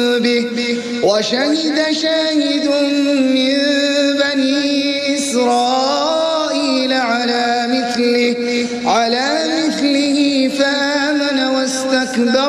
به وشهد شاهد من بني إسرائيل على مثله فآمن واستكبر